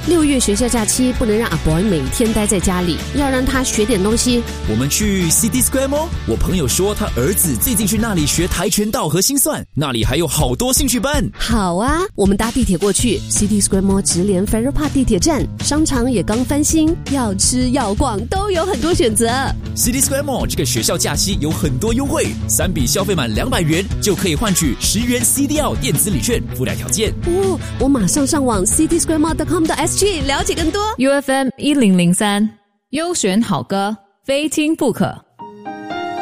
6月学校假期不能让阿 boy 每天待在家里，要让他学点东西。 我们去 City Square Mall， 我朋友说他儿子最近去那里学跆拳道和心算，那里还有好多兴趣班。 好啊，我们搭地铁过去 City Square Mall 直连 Farrer Park 地铁站，商场也刚翻新，要吃要逛都有很多选择。 City Square Mall 这个学校假期有很多优惠，3笔消费满200元就可以换取10元 CDL 电子礼券，附带条件。 哦，我马上上网 citysquaremall.com.sg 了解更多。 UFM 1003，优选好歌，非听不可。